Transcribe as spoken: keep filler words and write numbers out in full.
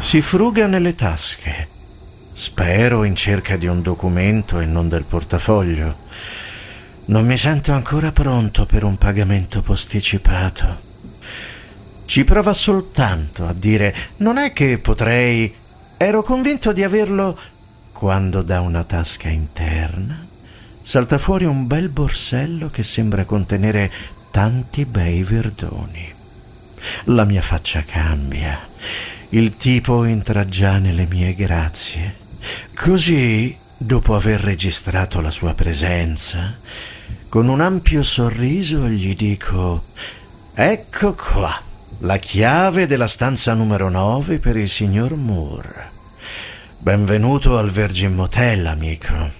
Si fruga nelle tasche, spero in cerca di un documento e non del portafoglio. Non mi sento ancora pronto per un pagamento posticipato. Ci prova soltanto a dire: non è che potrei... Ero convinto di averlo, quando da una tasca interna salta fuori un bel borsello che sembra contenere tanti bei verdoni. La mia faccia cambia. Il tipo entra già nelle mie grazie. Così, dopo aver registrato la sua presenza, con un ampio sorriso gli dico: ecco qua, la chiave della stanza numero nove per il signor Moore. Benvenuto al Virgin Motel, amico.